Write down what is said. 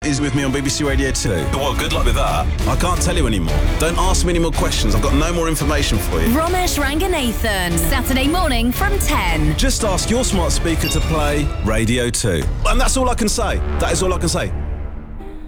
is with me on BBC Radio 2. Well, good luck with that. I can't tell you anymore. Don't ask me any more questions. I've got no more information for you. Romesh Ranganathan, Saturday morning from 10. Just ask your smart speaker to play Radio 2. And that's all I can say. That is all I can say.